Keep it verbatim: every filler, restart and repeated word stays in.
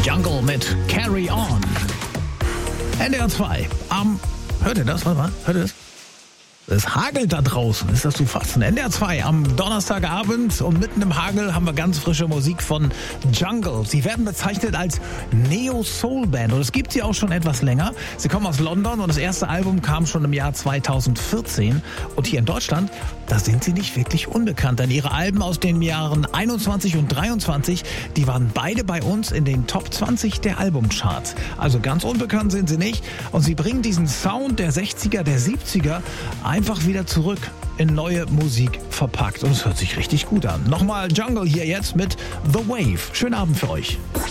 Jungle mit Carry On. N D R zwei. Am, hört ihr das? Warte mal, hört ihr das? Es hagelt da draußen, ist das zu fassen. N D R zwei am Donnerstagabend und mitten im Hagel haben wir ganz frische Musik von Jungle. Sie werden bezeichnet als Neo-Soul-Band und es gibt sie auch schon etwas länger. Sie kommen aus London und das erste Album kam schon im Jahr zweitausendvierzehn. Und hier in Deutschland, da sind sie nicht wirklich unbekannt, denn ihre Alben aus den Jahren einundzwanzig und dreiundzwanzig, die waren beide bei uns in den Top zwanzig der Albumcharts. Also ganz unbekannt sind sie nicht und sie bringen diesen Sound der sechziger, der siebziger einfach wieder zurück in neue Musik verpackt und es hört sich richtig gut an. Nochmal Jungle hier jetzt mit The Wave. Schönen Abend für euch.